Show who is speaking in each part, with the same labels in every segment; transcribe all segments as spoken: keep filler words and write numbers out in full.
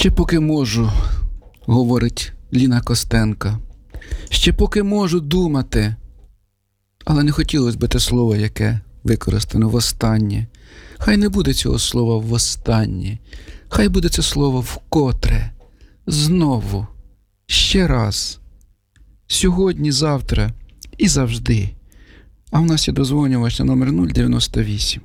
Speaker 1: Ще поки можу, говорить Ліна Костенко, ще поки можу думати, але не хотілося б те слово, яке використано востаннє. Хай не буде цього слова востаннє, хай буде це слово вкотре, знову, ще раз, сьогодні, завтра і завжди. А в нас є дозвонювач на номер нуль дев'яносто вісім.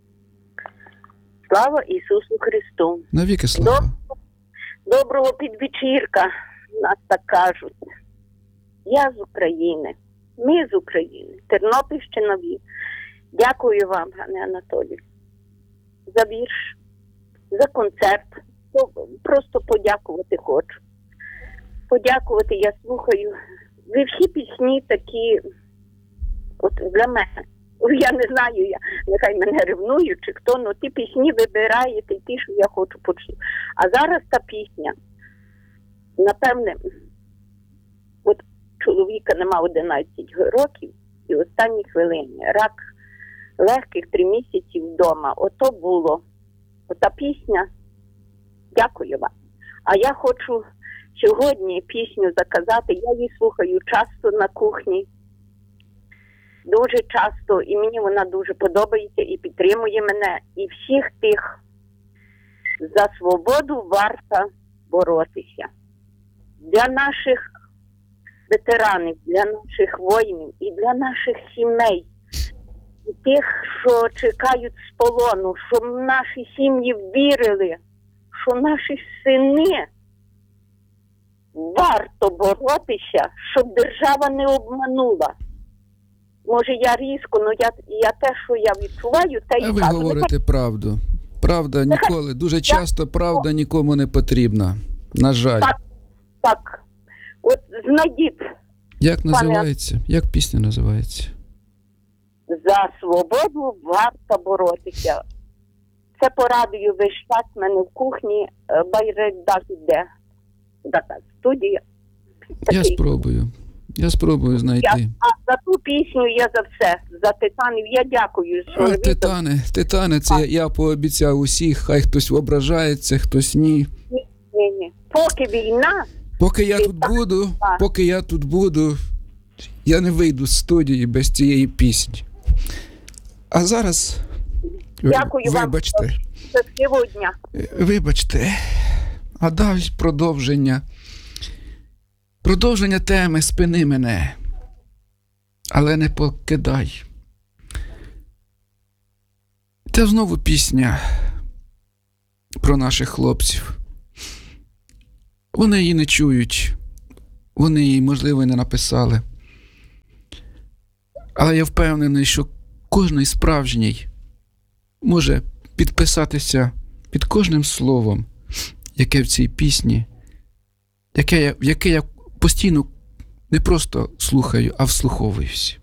Speaker 2: Слава Ісусу Христу!
Speaker 1: Навіки слава!
Speaker 2: Доброго підвечірка, нас так кажуть. Я з України, ми з України, Тернопільщина. Дякую вам, Ганне Анатолій, за вірш, за концерт. Просто подякувати хочу. Подякувати, я слухаю. Ви всі пісні такі, от для мене. Я не знаю, я, нехай мене ревнують чи хто, але ті пісні вибираєте, ті, що я хочу почути. А зараз та пісня, напевне, от чоловіка нема одинадцять років, і останні хвилини, рак легких три місяці вдома, ото було, ота пісня, дякую вам. А я хочу сьогодні пісню заказати, я її слухаю часто на кухні, дуже часто, і мені вона дуже подобається і підтримує мене. І всіх тих за свободу варто боротися. Для наших ветеранів, для наших воїнів і для наших сімей. І тих, що чекають з полону, щоб наші сім'ї вірили, що наші сини варто боротися, щоб держава не обманула. Може, я різко, але я, я те, що я відчуваю, те й
Speaker 1: А ви
Speaker 2: кажу.
Speaker 1: говорите правду. Правда ніколи, дуже часто правда нікому не потрібна. На жаль.
Speaker 2: Так, так. От знайдіть.
Speaker 1: Як називається? Як пісня називається?
Speaker 2: За свободу варто боротися. Це по радію весь час в мене в кухні Байрекдар іде. Така студія.
Speaker 1: Я спробую. Я спробую знайти.
Speaker 2: Я, а за ту пісню я за все. За титанів я дякую. Що
Speaker 1: А, титани, титани, це я, я пообіцяв усіх, хай хтось ображається, хтось ні.
Speaker 2: Ні, ні, ні. Поки війна.
Speaker 1: Поки я тут буду, поки я тут буду, я не вийду з студії без цієї пісні. А зараз,
Speaker 2: дякую
Speaker 1: вибачте,
Speaker 2: вам за сьогодні.
Speaker 1: Вибачте, а далі продовження. Продовження теми «Спини мене, але не покидай». Це знову пісня про наших хлопців. Вони її не чують, вони її, можливо, не написали. Але я впевнений, що кожний справжній може підписатися під кожним словом, яке в цій пісні, яке я, яке я постійно не просто слухаю, а вслуховуюся.